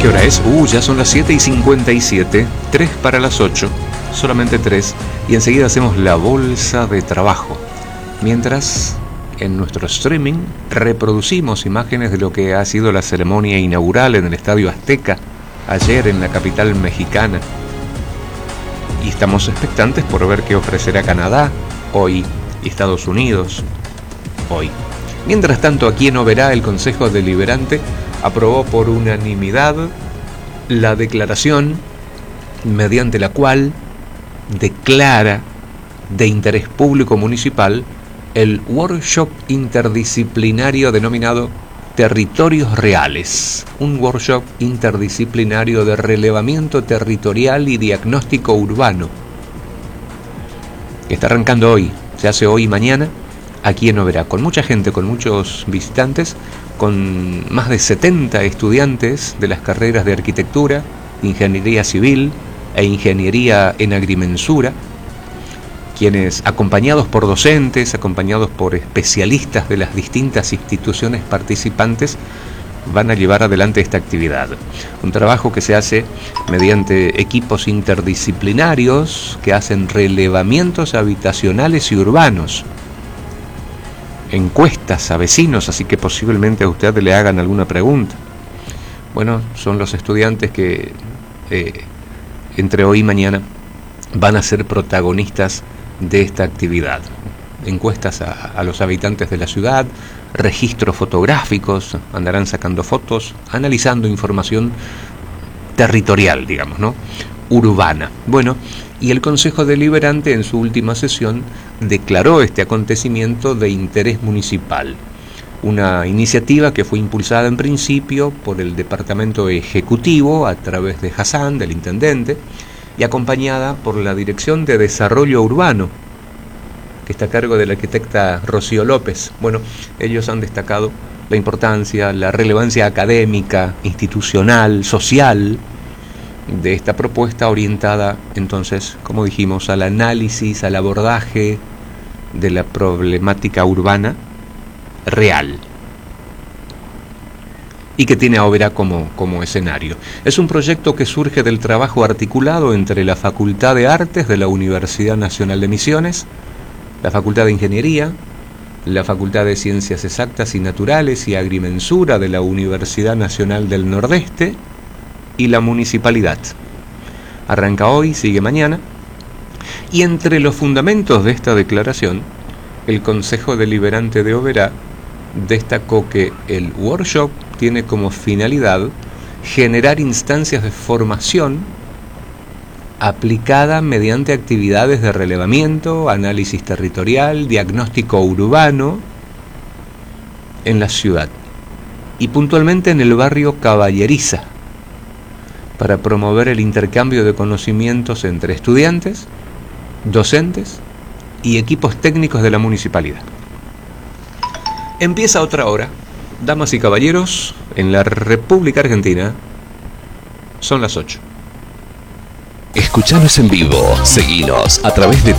¿Qué hora es? Ya son las 7:57, 3 para las 8, solamente 3, y enseguida hacemos la bolsa de trabajo. Mientras, en nuestro streaming, reproducimos imágenes de lo que ha sido la ceremonia inaugural en el Estadio Azteca, ayer en la capital mexicana. Y estamos expectantes por ver qué ofrecerá Canadá hoy y Estados Unidos hoy. Mientras tanto, aquí en Oberá, el Consejo Deliberante aprobó por unanimidad la declaración mediante la cual declara de interés público municipal el workshop interdisciplinario denominado Territorios Reales, un workshop interdisciplinario de relevamiento territorial y diagnóstico urbano, que está arrancando hoy, se hace hoy y mañana, aquí en Oberá, con mucha gente, con muchos visitantes, con más de 70 estudiantes de las carreras de arquitectura, ingeniería civil e ingeniería en agrimensura, quienes, acompañados por docentes, acompañados por especialistas de las distintas instituciones participantes, van a llevar adelante esta actividad. Un trabajo que se hace mediante equipos interdisciplinarios que hacen relevamientos habitacionales y urbanos, encuestas a vecinos, así que posiblemente a usted le hagan alguna pregunta. Bueno, son los estudiantes que entre hoy y mañana van a ser protagonistas de esta actividad. Encuestas a los habitantes de la ciudad, registros fotográficos, andarán sacando fotos, analizando información territorial, digamos, ¿no? Urbana. Bueno, y el Consejo Deliberante en su última sesión declaró este acontecimiento de interés municipal. Una iniciativa que fue impulsada en principio por el Departamento Ejecutivo a través de Hassan, del intendente, y acompañada por la Dirección de Desarrollo Urbano, que está a cargo de la arquitecta Rocío López. Bueno, ellos han destacado la importancia, la relevancia académica, institucional, social de esta propuesta orientada, entonces, como dijimos, al análisis, al abordaje de la problemática urbana real y que tiene a Oberá como escenario. Es un proyecto que surge del trabajo articulado entre la Facultad de Artes de la Universidad Nacional de Misiones, la Facultad de Ingeniería, la Facultad de Ciencias Exactas y Naturales y Agrimensura de la Universidad Nacional del Nordeste y la Municipalidad. Arranca hoy, sigue mañana, y entre los fundamentos de esta declaración, el Consejo Deliberante de Oberá destacó que el workshop tiene como finalidad generar instancias de formación aplicada mediante actividades de relevamiento, análisis territorial, diagnóstico urbano en la ciudad y puntualmente en el barrio Caballeriza, para promover el intercambio de conocimientos entre estudiantes, docentes y equipos técnicos de la municipalidad. Empieza otra hora, damas y caballeros, en la República Argentina. Son las 8. Escuchanos en vivo, seguinos a través de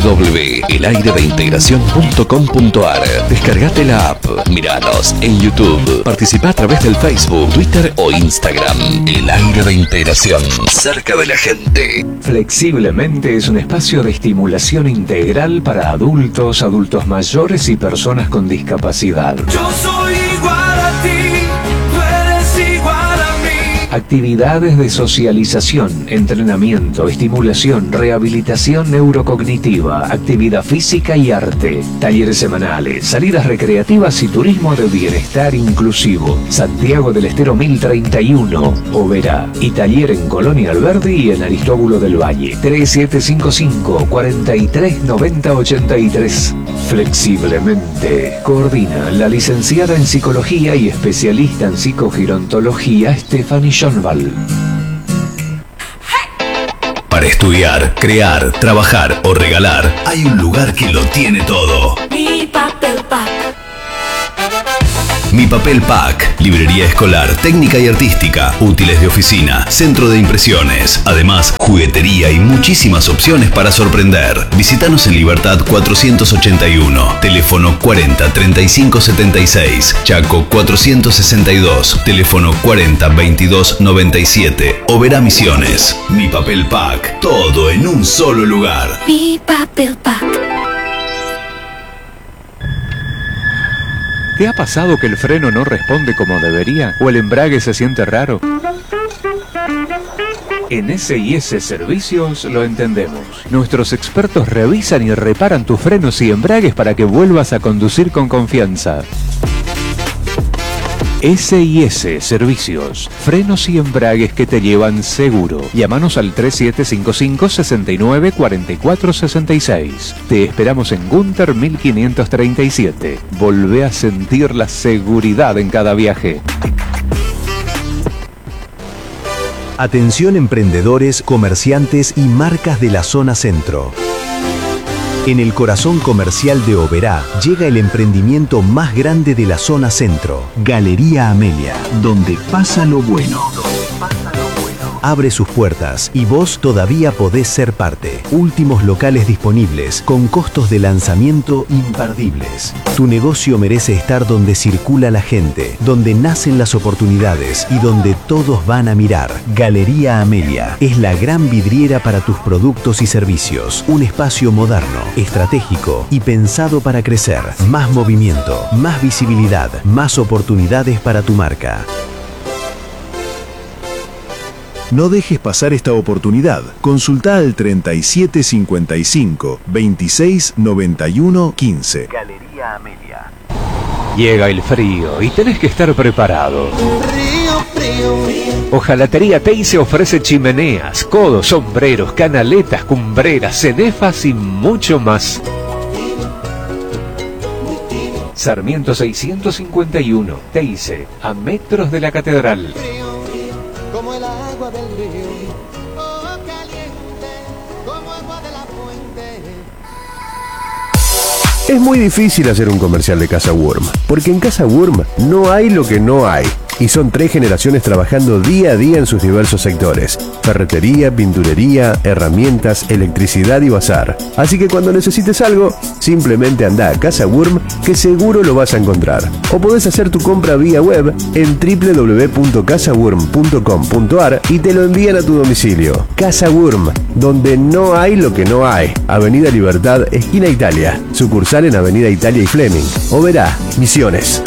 www.elairedeintegracion.com.ar. Descargate la app, miranos en YouTube, participá a través del Facebook, Twitter o Instagram. El Aire de Integración, cerca de la gente. Flexiblemente es un espacio de estimulación integral para adultos, adultos mayores y personas con discapacidad. Yo soy igual a ti, tú eres igual a mí. Actividades de socialización, entrenamiento, estimulación, rehabilitación neurocognitiva, actividad física y arte, talleres semanales, salidas recreativas y turismo de bienestar inclusivo. Santiago del Estero 1031, Oberá, y taller en Colonia Alberdi y en Aristóbulo del Valle. 3755 43 90 83. Flexiblemente. Coordina la licenciada en Psicología y especialista en Psicogerontología Stephanie Schoenwald. Para estudiar, crear, trabajar o regalar, hay un lugar que lo tiene todo. Mi Papel Pack. Mi Papel Pack, librería escolar, técnica y artística, útiles de oficina, centro de impresiones, además juguetería y muchísimas opciones para sorprender. Visítanos en Libertad 481, teléfono 40 35 76, Chaco 462, teléfono 40 22 97, Oberá Misiones. Mi Papel Pack, todo en un solo lugar. Mi Papel Pack. ¿Te ha pasado que el freno no responde como debería o el embrague se siente raro? En S&S Servicios lo entendemos. Nuestros expertos revisan y reparan tus frenos y embragues para que vuelvas a conducir con confianza. S&S Servicios, frenos y embragues que te llevan seguro. Llámanos al 3755 69 44 66. Te esperamos en Gunter 1537. Volvé a sentir la seguridad en cada viaje. Atención emprendedores, comerciantes y marcas de la zona centro. En el corazón comercial de Oberá llega el emprendimiento más grande de la zona centro, Galería Amelia, donde pasa lo bueno. Abre sus puertas y vos todavía podés ser parte. Últimos locales disponibles con costos de lanzamiento imperdibles. Tu negocio merece estar donde circula la gente, donde nacen las oportunidades y donde todos van a mirar. Galería Amelia es la gran vidriera para tus productos y servicios. Un espacio moderno, estratégico y pensado para crecer. Más movimiento, más visibilidad, más oportunidades para tu marca. No dejes pasar esta oportunidad. Consulta al 3755 26 91 15. Galería Amelia. Llega el frío y tenés que estar preparado. Hojalatería Teise ofrece chimeneas, codos, sombreros, canaletas, cumbreras, cenefas y mucho más. Sarmiento 651, Teise, a metros de la catedral. Como el agua del río, oh, caliente, como agua de la fuente. Es muy difícil hacer un comercial de Casa Wurm, porque en Casa Wurm no hay lo que no hay. Y son 3 generaciones trabajando día a día en sus diversos sectores: ferretería, pinturería, herramientas, electricidad y bazar. Así que cuando necesites algo, simplemente anda a Casa Wurm, que seguro lo vas a encontrar. O podés hacer tu compra vía web en www.casawurm.com.ar y te lo envían a tu domicilio. Casa Wurm, donde no hay lo que no hay. Avenida Libertad, esquina Italia. Sucursal en Avenida Italia y Fleming. Oberá, Misiones.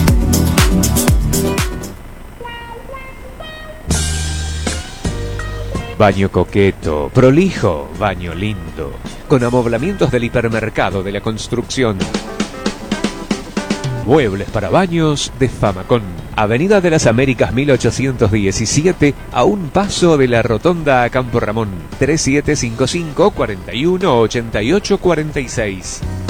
Baño coqueto, prolijo, baño lindo, con amoblamientos del hipermercado de la construcción. Muebles para baños de Famacón. Avenida de las Américas 1817, a un paso de la rotonda a Campo Ramón. 3755 41 88 46.